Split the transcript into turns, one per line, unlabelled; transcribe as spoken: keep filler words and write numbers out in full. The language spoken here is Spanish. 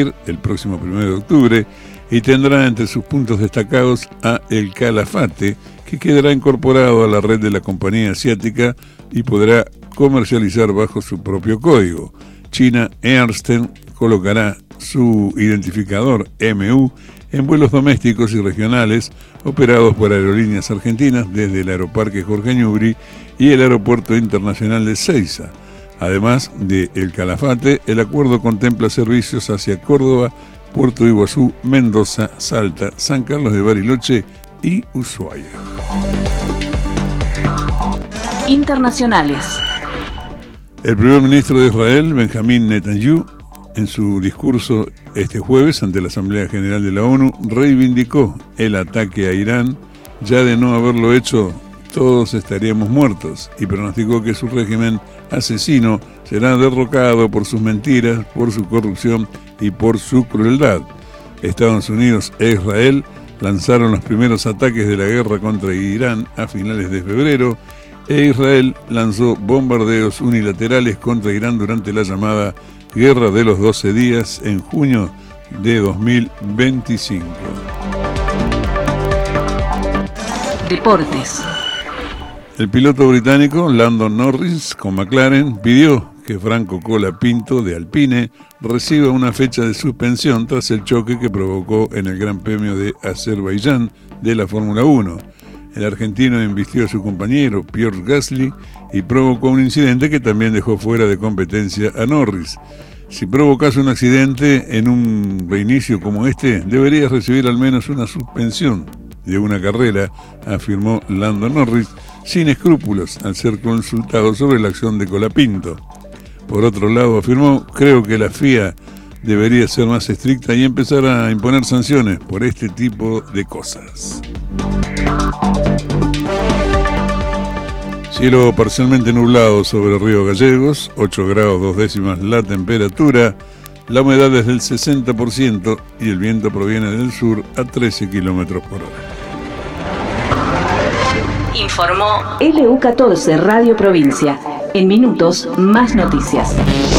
el próximo primero de octubre y tendrá entre sus puntos destacados a El Calafate, que quedará incorporado a la red de la compañía asiática y podrá comercializar bajo su propio código. China Earthstel colocará su identificador M U en vuelos domésticos y regionales operados por aerolíneas argentinas desde el Aeroparque Jorge Ñubri y el Aeropuerto Internacional de Seiza. Además de El Calafate, el acuerdo contempla servicios hacia Córdoba, Puerto Iguazú, Mendoza, Salta, San Carlos de Bariloche y Ushuaia.
Internacionales.
El primer ministro de Israel, Benjamín Netanyahu, en su discurso este jueves ante la Asamblea General de la ONU, reivindicó el ataque a Irán. Ya de no haberlo hecho, todos estaríamos muertos, y pronosticó que su régimen asesino será derrocado por sus mentiras, por su corrupción y por su crueldad. Estados Unidos e Israel lanzaron los primeros ataques de la guerra contra Irán a finales de febrero, e Israel lanzó bombardeos unilaterales contra Irán durante la llamada Guerra de los doce días en junio de dos mil veinticinco.
Deportes.
El piloto británico Lando Norris con McLaren pidió que Franco Colapinto de Alpine reciba una fecha de suspensión tras el choque que provocó en el Gran Premio de Azerbaiyán de la Fórmula uno. El argentino embistió a su compañero Pierre Gasly y provocó un incidente que también dejó fuera de competencia a Norris. Si provocas un accidente en un reinicio como este, deberías recibir al menos una suspensión de una carrera, afirmó Lando Norris, sin escrúpulos al ser consultado sobre la acción de Colapinto. Por otro lado, afirmó, creo que la F I A debería ser más estricta y empezar a imponer sanciones por este tipo de cosas. Cielo parcialmente nublado sobre Río Gallegos, ocho grados dos décimas la temperatura, la humedad es del sesenta por ciento y el viento proviene del sur a trece kilómetros por hora.
Informó L U catorce Radio Provincia. En minutos, más noticias.